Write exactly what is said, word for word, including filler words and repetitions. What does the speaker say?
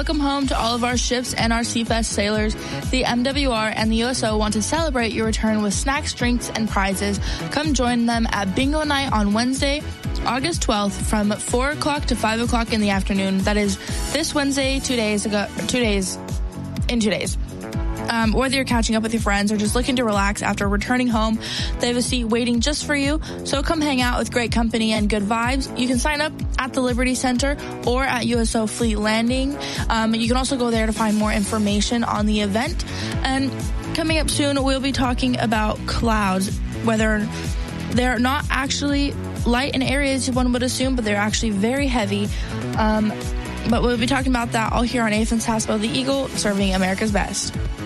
welcome home to all of our ships and our Seafest sailors. The M W R and the U S O want to celebrate your return with snacks, drinks, and prizes. Come join them at Bingo Night on Wednesday, August twelfth from four o'clock to five o'clock in the afternoon. That is this Wednesday, two days ago, two days, in two days. Um, whether you're catching up with your friends or just looking to relax after returning home, they have a seat waiting just for you. So come hang out with great company and good vibes. You can sign up at the Liberty Center or at U S O Fleet Landing. Um, you can also go there to find more information on the event. And coming up soon, we'll be talking about clouds, whether they're not actually light in areas one would assume, but they're actually very heavy. Um, but we'll be talking about that all here on Athens Haspo, the Eagle, serving America's best.